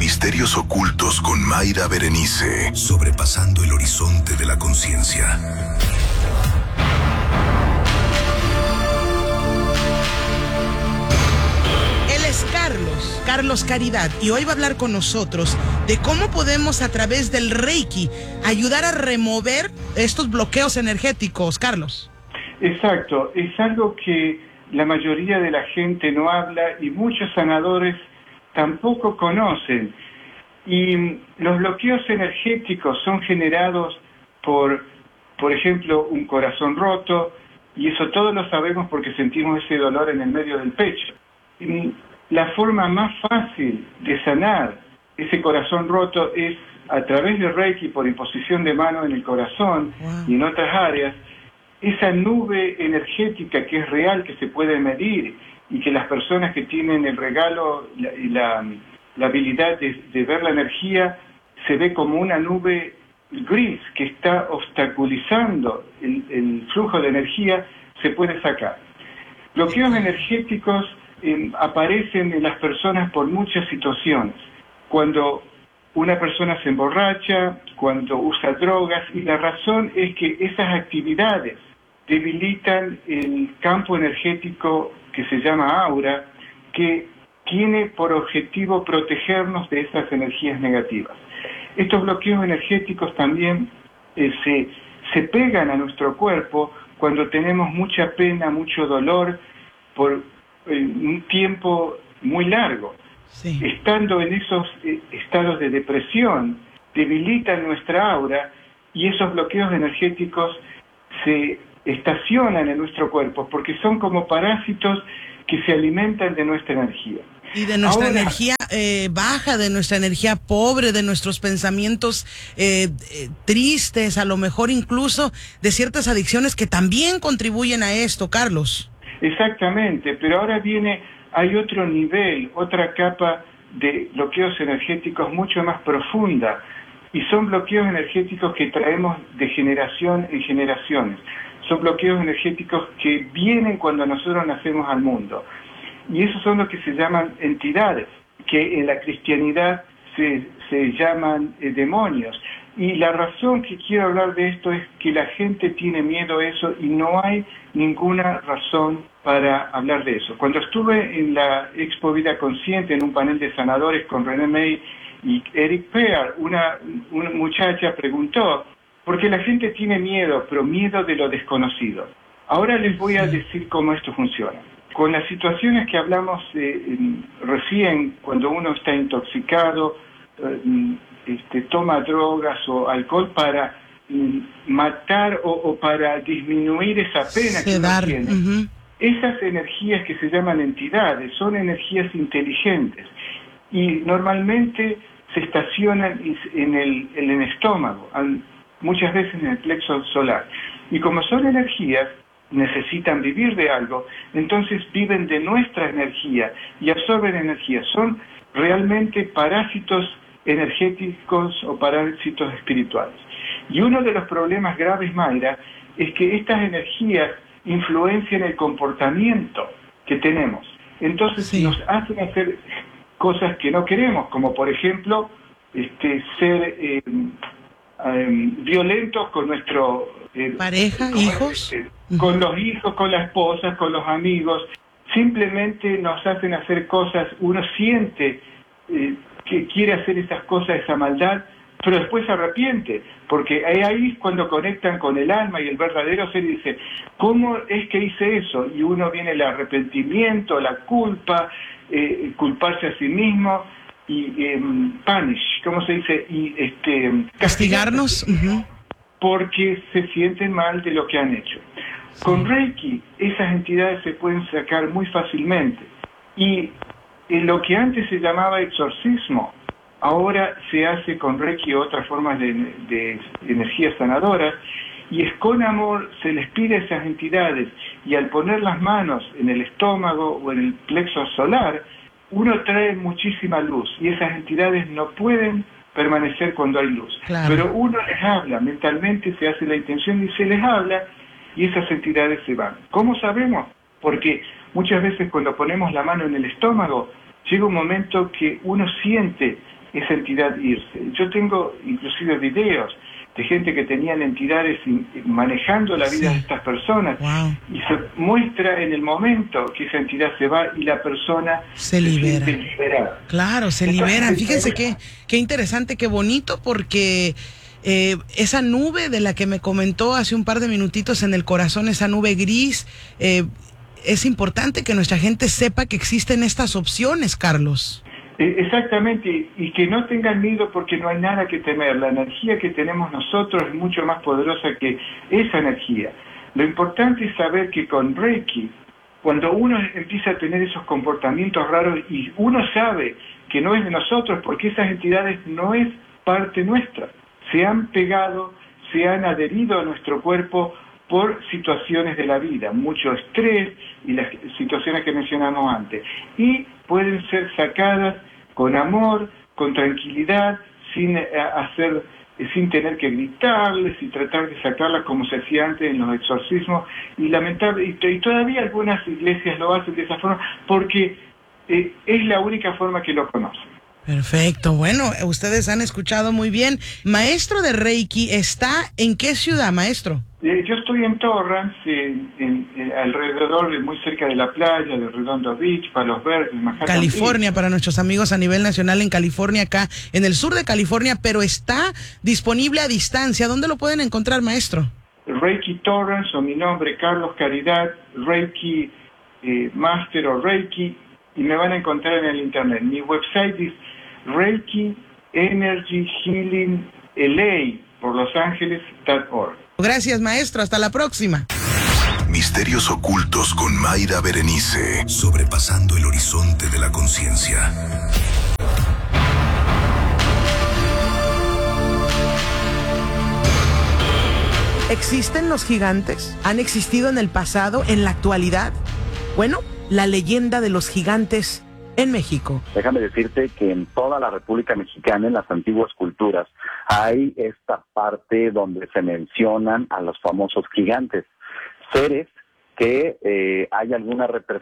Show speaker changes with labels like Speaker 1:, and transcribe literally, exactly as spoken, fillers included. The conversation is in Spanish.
Speaker 1: Misterios Ocultos con Mayra Berenice, sobrepasando el horizonte de la conciencia.
Speaker 2: Él es Carlos, Carlos Caridad, y hoy va a hablar con nosotros de cómo podemos a través del Reiki ayudar a remover estos bloqueos energéticos. Carlos.
Speaker 3: Exacto, es algo que la mayoría de la gente no habla y muchos sanadores tampoco conocen. Y los bloqueos energéticos son generados por, por ejemplo, un corazón roto, y eso todos lo sabemos porque sentimos ese dolor en el medio del pecho. Y la forma más fácil de sanar ese corazón roto es a través de Reiki, por imposición de mano en el corazón wow. y en otras áreas. Esa nube energética que es real, que se puede medir, y que las personas que tienen el regalo y la, la, la habilidad de, de ver la energía, se ve como una nube gris que está obstaculizando el, el flujo de energía, se puede sacar. Bloqueos energéticos eh, aparecen en las personas por muchas situaciones. Cuando una persona se emborracha, cuando usa drogas, y la razón es que esas actividades debilitan el campo energético que se llama aura, que tiene por objetivo protegernos de esas energías negativas. Estos bloqueos energéticos también eh, se, se pegan a nuestro cuerpo cuando tenemos mucha pena, mucho dolor por eh, un tiempo muy largo. Sí. Estando en esos eh, estados de depresión, debilitan nuestra aura, y esos bloqueos energéticos se estacionan en nuestro cuerpo porque son como parásitos que se alimentan de nuestra energía.
Speaker 2: Y de nuestra Ahora, energía eh, baja, de nuestra energía pobre, de nuestros pensamientos eh, eh, tristes, a lo mejor incluso de ciertas adicciones que también contribuyen a esto, Carlos.
Speaker 3: Exactamente, pero ahora viene, hay otro nivel, otra capa de bloqueos energéticos mucho más profunda, y son bloqueos energéticos que traemos de generación en generaciones. Son bloqueos energéticos que vienen cuando nosotros nacemos al mundo. Y esos son los que se llaman entidades, que en la cristianidad se, se llaman eh, demonios. Y la razón que quiero hablar de esto es que la gente tiene miedo a eso y no hay ninguna razón para hablar de eso. Cuando estuve en la Expo Vida Consciente, en un panel de sanadores con René May y Eric Pear, una, una muchacha preguntó, porque la gente tiene miedo, pero miedo de lo desconocido. Ahora les voy a decir cómo esto funciona. Con las situaciones que hablamos eh, recién, cuando uno está intoxicado, eh, este, toma drogas o alcohol para eh, matar o, o para disminuir esa pena que uno tiene. Uh-huh. Esas energías que se llaman entidades son energías inteligentes y normalmente se estacionan en el, en el estómago, muchas veces en el plexo solar. Y como son energías, necesitan vivir de algo, entonces viven de nuestra energía y absorben energía. Son realmente parásitos energéticos o parásitos espirituales. Y uno de los problemas graves, Mayra, es que estas energías influencian el comportamiento que tenemos. Entonces sí. nos hacen hacer cosas que no queremos, como por ejemplo este, ser eh, eh, violentos con nuestro... Eh,
Speaker 2: pareja, con, hijos.
Speaker 3: Eh, con los hijos, con la esposa, con los amigos. Simplemente nos hacen hacer cosas, uno siente eh, que quiere hacer esas cosas, esa maldad, pero después se arrepiente, porque ahí es cuando conectan con el alma y el verdadero ser y dice, ¿cómo es que hice eso? Y uno viene el arrepentimiento, la culpa, eh, culparse a sí mismo y eh, punish, ¿cómo se dice? Y este
Speaker 2: castigarnos, uh-huh.
Speaker 3: porque se sienten mal de lo que han hecho. Sí. Con Reiki, esas entidades se pueden sacar muy fácilmente. Y en lo que antes se llamaba exorcismo, ahora se hace con Reiki o otras formas de, de energías sanadoras, y es con amor, se les pide a esas entidades, y al poner las manos en el estómago o en el plexo solar, uno trae muchísima luz, y esas entidades no pueden permanecer cuando hay luz. Claro. Pero uno les habla, mentalmente se hace la intención y se les habla, y esas entidades se van. ¿Cómo sabemos? Porque muchas veces cuando ponemos la mano en el estómago, llega un momento que uno siente esa entidad irse. Yo tengo inclusive videos de gente que tenían entidades manejando la vida sí. de estas personas,
Speaker 2: wow.
Speaker 3: y se muestra en el momento que esa entidad se va y la persona
Speaker 2: se, se libera.
Speaker 3: liberada.
Speaker 2: Claro, se Entonces, liberan. Fíjense qué, qué interesante, qué bonito, porque eh, esa nube de la que me comentó hace un par de minutitos en el corazón, esa nube gris, eh, es importante que nuestra gente sepa que existen estas opciones, Carlos.
Speaker 3: Exactamente, y que no tengan miedo porque no hay nada que temer. La energía que tenemos nosotros es mucho más poderosa que esa energía. Lo importante es saber que con Reiki, cuando uno empieza a tener esos comportamientos raros y uno sabe que no es de nosotros porque esas entidades no es parte nuestra, se han pegado, se han adherido a nuestro cuerpo por situaciones de la vida, mucho estrés y las situaciones que mencionamos antes. Y pueden ser sacadas con amor, con tranquilidad, sin eh, hacer, eh, sin tener que gritarles y tratar de sacarlas como se hacía antes en los exorcismos. Y lamentable, y, y todavía algunas iglesias lo hacen de esa forma porque eh, es la única forma que lo conocen.
Speaker 2: Perfecto, bueno, ustedes han escuchado muy bien. Maestro de Reiki, ¿está en qué ciudad, maestro?
Speaker 3: Eh, yo estoy en Torrance, en, en, en, alrededor, muy cerca de la playa, de Redondo Beach, Palos Verdes, Manhattan
Speaker 2: California,
Speaker 3: Beach.
Speaker 2: Para nuestros amigos a nivel nacional en California, acá en el sur de California, pero está disponible a distancia. ¿Dónde lo pueden encontrar, maestro?
Speaker 3: Reiki Torrance, o mi nombre, Carlos Caridad, Reiki eh, Master o Reiki, y me van a encontrar en el internet. Mi website es Reiki Energy Healing L A por Los Ángeles punto org.
Speaker 2: Gracias, maestro. Hasta la próxima.
Speaker 1: Misterios ocultos con Mayra Berenice. Sobrepasando el horizonte de la conciencia.
Speaker 2: ¿Existen los gigantes? ¿Han existido en el pasado, en la actualidad? Bueno, la leyenda de los gigantes en México.
Speaker 4: Déjame decirte que en toda la República Mexicana, en las antiguas culturas, hay esta parte donde se mencionan a los famosos gigantes, seres que eh, hay alguna representación